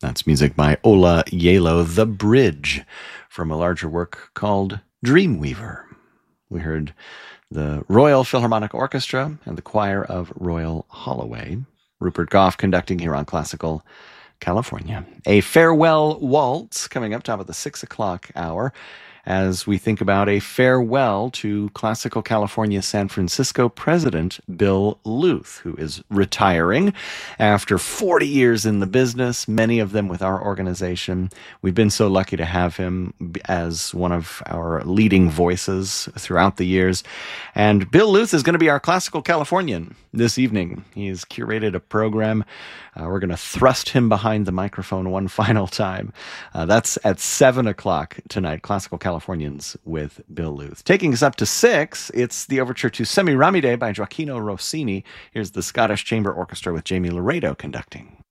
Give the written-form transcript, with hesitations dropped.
That's music by Ola Yelo, The Bridge, from a larger work called Dreamweaver. We heard the Royal Philharmonic Orchestra and the choir of Royal Holloway. Rupert Goff conducting here on Classical California. A farewell waltz coming up top of the 6 o'clock hour as we think about a farewell to Classical California San Francisco president Bill Luth, who is retiring after 40 years in the business, many of them with our organization. We've been so lucky to have him as one of our leading voices throughout the years. And Bill Luth is going to be our Classical Californian this evening. He's curated a program. We're going to thrust him behind the microphone one final time. That's at 7 o'clock tonight, Classical Californians with Bill Luth. Taking us up to 6, it's the overture to Semiramide by Gioacchino Rossini. Here's the Scottish Chamber Orchestra with Jamie Laredo conducting.